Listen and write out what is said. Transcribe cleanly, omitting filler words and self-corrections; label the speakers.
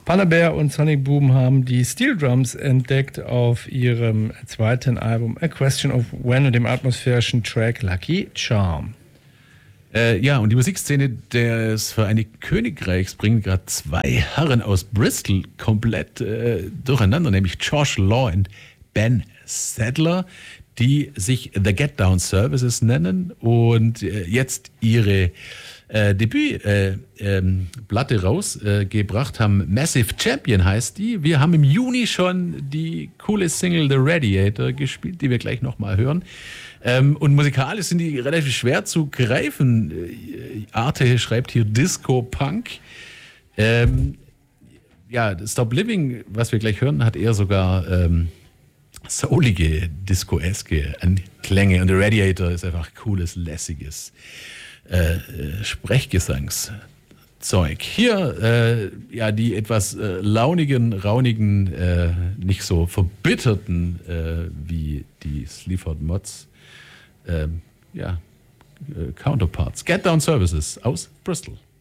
Speaker 1: Panda Bear und Sonic Boom haben die Steel Drums entdeckt auf ihrem zweiten Album A Question of When und dem atmosphärischen Track Lucky Charm.
Speaker 2: Ja, und die Musikszene des Vereinigten Königreichs bringen gerade zwei Herren aus Bristol komplett durcheinander, nämlich Josh Law und Ben Sadler, die sich The Get Down Services nennen und jetzt ihre Debütplatte rausgebracht haben. Massive Champion heißt die. Wir haben im Juni schon die coole Single The Radiator gespielt, die wir gleich nochmal hören. Und musikalisch sind die relativ schwer zu greifen. Arte schreibt hier Disco-Punk. Ja, Stop Living, was wir gleich hören, hat eher sogar soulige, disco-eske Klänge. Und The Radiator ist einfach cooles, lässiges Sprechgesangszeug. Hier, ja, die etwas launigen, raunigen, nicht so verbitterten wie die Sleaford Mods, ja, Counterparts. Get Down Services aus Bristol.